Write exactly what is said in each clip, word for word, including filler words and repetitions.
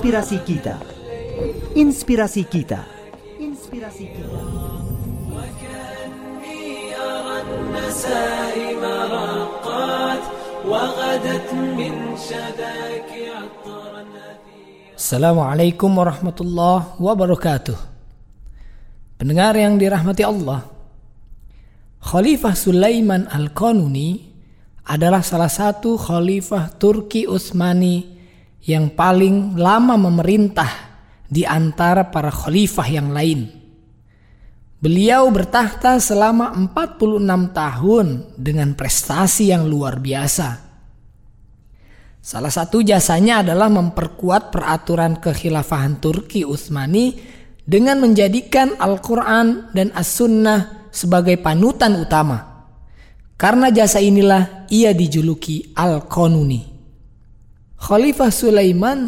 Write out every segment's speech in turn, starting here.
Inspirasi kita. Inspirasi kita. Inspirasi kita. Assalamualaikum warahmatullahi wabarakatuh. Pendengar yang dirahmati Allah, Khalifah Sulaiman Al-Qanuni adalah salah satu khalifah Turki Utsmani yang paling lama memerintah di antara para khalifah yang lain. Beliau bertahta selama empat puluh enam tahun dengan prestasi yang luar biasa. Salah satu jasanya adalah memperkuat peraturan kekhilafahan Turki Utsmani dengan menjadikan Al-Quran dan As-Sunnah sebagai panutan utama. Karena jasa inilah ia dijuluki Al-Qanuni. Khalifah Sulaiman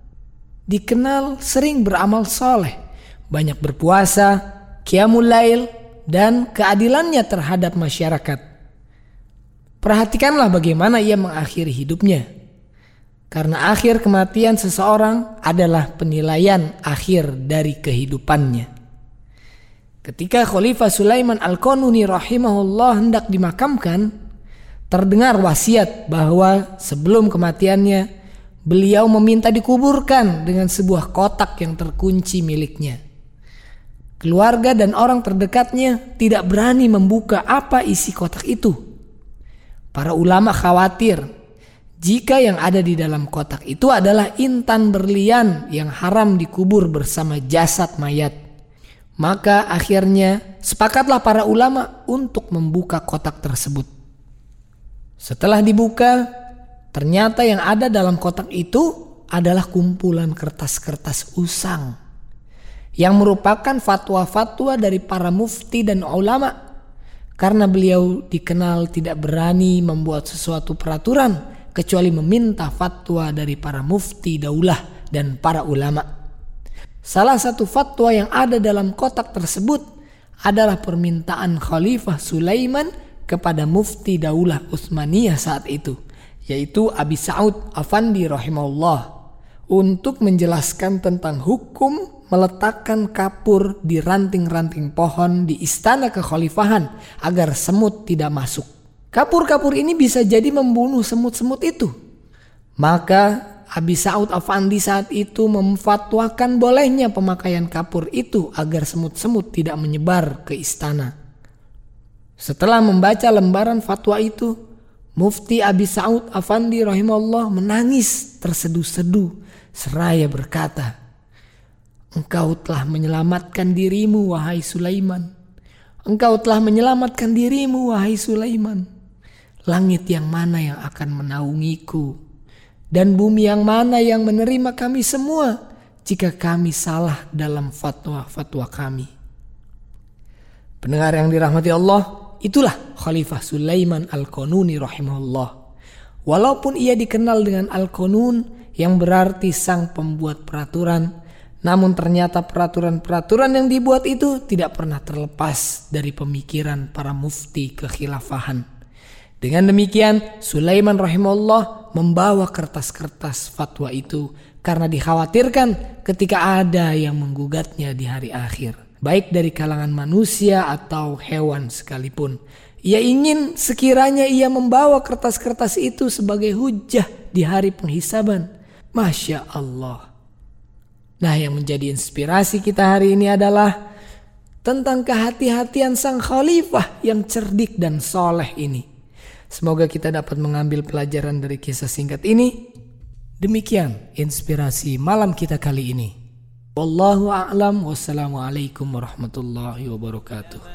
dikenal sering beramal soleh, banyak berpuasa, qiyamul lail, dan keadilannya terhadap masyarakat. Perhatikanlah bagaimana ia mengakhiri hidupnya. Karena akhir kematian seseorang adalah penilaian akhir dari kehidupannya. Ketika Khalifah Sulaiman Al-Qanuni rahimahullah hendak dimakamkan, terdengar wasiat bahwa sebelum kematiannya, beliau meminta dikuburkan dengan sebuah kotak yang terkunci miliknya. Keluarga dan orang terdekatnya tidak berani membuka apa isi kotak itu. Para ulama khawatir jika yang ada di dalam kotak itu adalah intan berlian yang haram dikubur bersama jasad mayat. Maka akhirnya sepakatlah para ulama untuk membuka kotak tersebut. Setelah dibuka, ternyata yang ada dalam kotak itu adalah kumpulan kertas-kertas usang yang merupakan fatwa-fatwa dari para mufti dan ulama. Karena beliau dikenal tidak berani membuat sesuatu peraturan kecuali meminta fatwa dari para mufti daulah dan para ulama. Salah satu fatwa yang ada dalam kotak tersebut adalah permintaan Khalifah Sulaiman kepada mufti daulah Utsmaniyah saat itu, yaitu Abi Sa'ud Afandi rahimahullah, untuk menjelaskan tentang hukum meletakkan kapur di ranting-ranting pohon di istana kekhalifahan agar semut tidak masuk. Kapur-kapur ini bisa jadi membunuh semut-semut itu. Maka Abi Sa'ud Afandi saat itu memfatwakan bolehnya pemakaian kapur itu agar semut-semut tidak menyebar ke istana. Setelah membaca lembaran fatwa itu, Mufti Abi Sa'ud Afandi rahimahullah menangis terseduh-seduh seraya berkata, "Engkau telah menyelamatkan dirimu wahai Sulaiman. Engkau telah menyelamatkan dirimu wahai Sulaiman. Langit yang mana yang akan menaungiku, dan bumi yang mana yang menerima kami semua jika kami salah dalam fatwa-fatwa kami." Pendengar yang dirahmati Allah, itulah Khalifah Sulaiman Al-Qanuni rahimahullah. Walaupun ia dikenal dengan Al-Qanun yang berarti sang pembuat peraturan, namun ternyata peraturan-peraturan yang dibuat itu tidak pernah terlepas dari pemikiran para mufti kekhilafahan. Dengan demikian, Sulaiman rahimahullah membawa kertas-kertas fatwa itu karena dikhawatirkan ketika ada yang menggugatnya di hari akhir, baik dari kalangan manusia atau hewan sekalipun. Ia ingin sekiranya ia membawa kertas-kertas itu sebagai hujjah di hari penghisaban. Masya Allah. Nah, yang menjadi inspirasi kita hari ini adalah tentang kehati-hatian sang khalifah yang cerdik dan soleh ini. Semoga kita dapat mengambil pelajaran dari kisah singkat ini. Demikian inspirasi malam kita kali ini. Wallahu a'lam. Wassalamualaikum warahmatullahi wabarakatuh.